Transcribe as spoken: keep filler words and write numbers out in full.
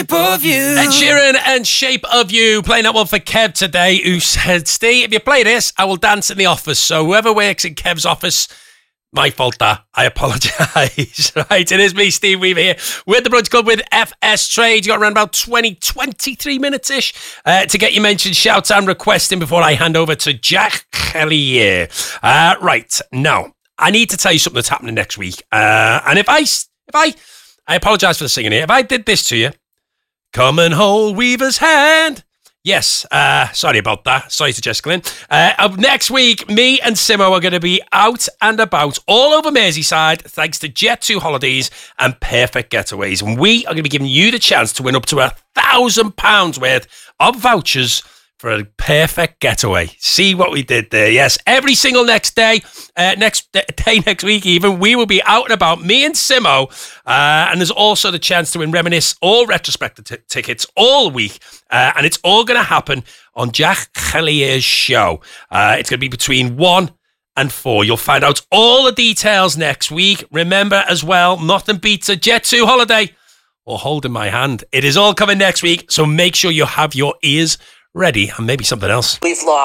Shape of You. Ed Sheeran and Shape of You. Playing that one for Kev today, who said, Steve, if you play this, I will dance in the office. So whoever works in Kev's office, my fault that. I apologise. Right, it is me, Steve Weaver here. We're at the Brunch Club with F S Trade. You got around about twenty, twenty-three minutes-ish uh, to get your mentioned shouts and requesting before I hand over to Jack Hellier. Uh, right, now, I need to tell you something that's happening next week. Uh, and if I, if I, I apologise for the singing here. If I did this to you, come and hold Weaver's hand. Yes, uh, sorry about that. Sorry to Jessica Lynn. Uh, up next week, me and Simo are going to be out and about all over Merseyside thanks to Jet two Holidays and Perfect Getaways. And we are going to be giving you the chance to win up to a thousand pounds worth of vouchers for a perfect getaway. See what we did there? Yes, every single next day, uh, next day next week even, we will be out and about, me and Simo. Uh, and there's also the chance to win Reminisce or Retrospective t- tickets all week. Uh, and it's all going to happen on Jack Hellier's show. Uh, it's going to be between one and four. You'll find out all the details next week. Remember as well, nothing beats a Jet two holiday or holding my hand. It is all coming next week. So make sure you have your ears ready and maybe something else. We've lost.